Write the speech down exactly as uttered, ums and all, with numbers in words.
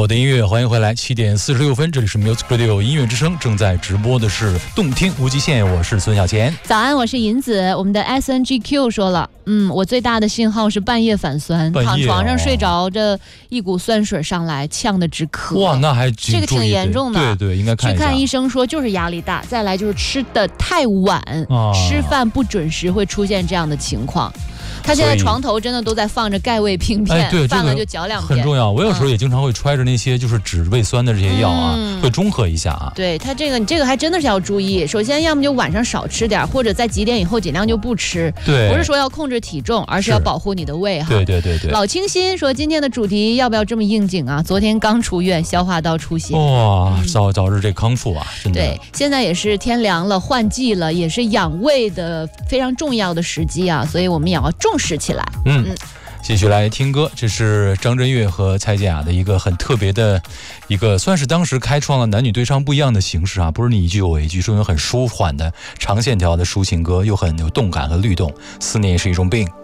好的音乐，欢迎回来，七点四十六分，这里是 Music Radio 音乐之声，正在直播的是动听无极限，我是孙小贤。 早安，我是银子。我们的 S N G Q 说了，嗯，我最大的信号是半夜反酸， 半夜躺床上睡着，这一股酸水上来，呛得直咳。 哇，那还挺这个挺严重的， 对对，应该看一下。 去看医生说就是压力大，再来就是吃的太晚，啊、吃饭不准时会出现这样的情况。他现在床头真的都在放着钙胃平片， 哎、对， 饭了就嚼两片， 很重要。我有时候也经常会揣着那些就是止胃酸的这些药啊， 嗯、 会中和一下啊。 对他这个，你这个还真的是要注意。首先，要么就晚上少吃点，或者在几点以后尽量就不吃。 对， 不是说要控制体重，而是要保护你的胃哈。 对对对对。 老清新说，今天的主题要不要这么应景啊？昨天刚出院，消化道出血。 哇，早早日这康复啊，真的。 对，现在也是天凉了，换季了，也是养胃的非常重要的时机啊，所以我们也要重视起来。 嗯。嗯，继续来听歌，这是张震岳和蔡健雅的一个很特别的一个，算是当时开创了男女对唱不一样的形式啊，不是你一句我一句，是用很舒缓的长线条的抒情歌，又很有动感和律动。思念是一种病。